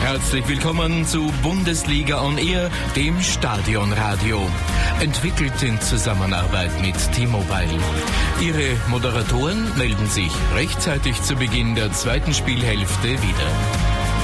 Herzlich willkommen zu Bundesliga on Air, dem Stadionradio. Entwickelt in Zusammenarbeit mit T-Mobile. Ihre Moderatoren melden sich rechtzeitig zu Beginn der zweiten Spielhälfte wieder.